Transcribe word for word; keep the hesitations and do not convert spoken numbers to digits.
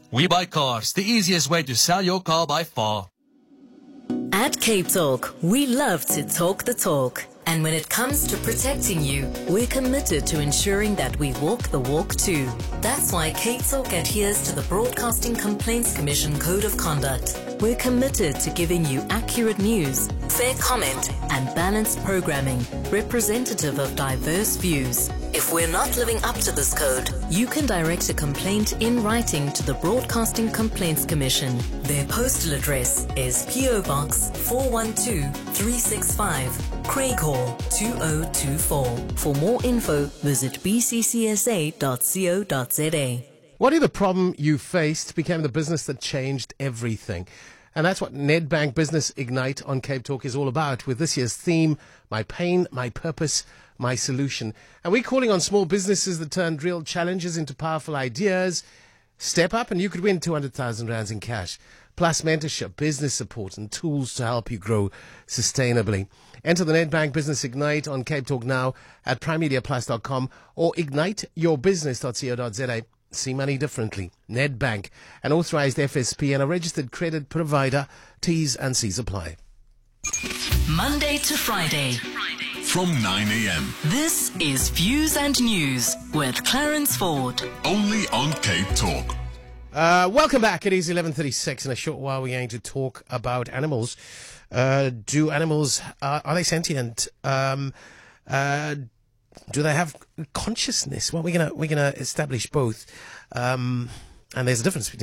We Buy Cars, the easiest way to sell your car by far. At Cape Talk, we love to talk the talk. And when it comes to protecting you, we're committed to ensuring that we walk the walk too. That's why Cape Talk adheres to the Broadcasting Complaints Commission Code of Conduct. We're committed to giving you accurate news, fair comment, and balanced programming, representative of diverse views. If we're not living up to this code, you can direct a complaint in writing to the Broadcasting Complaints Commission. Their postal address is P O Box four one two three six five, Craighall two oh two four. For more info, visit b c c s a dot co dot z a. What if the problem you faced became the business that changed everything? And that's what Nedbank Business Ignite on Cape Talk is all about, with this year's theme, My Pain, My Purpose, My Solution. And we're calling on small businesses that turned real challenges into powerful ideas. Step up and you could win two hundred thousand rands in cash, plus mentorship, business support and tools to help you grow sustainably. Enter the Nedbank Business Ignite on Cape Talk now at prime media plus dot com or ignite your business dot co dot z a. See money differently. Nedbank, an authorized F S P and a registered credit provider. T's and C's apply. Monday to Friday, from nine a.m. this is Views and News with Clarence Ford. Only on Cape Talk. Uh, welcome back. It is eleven thirty-six. In a short while, we're going to talk about animals. Uh, do animals, uh, are they sentient? Um, uh, do they have consciousness? Well, we're gonna we're gonna establish both. Um, and there's a difference between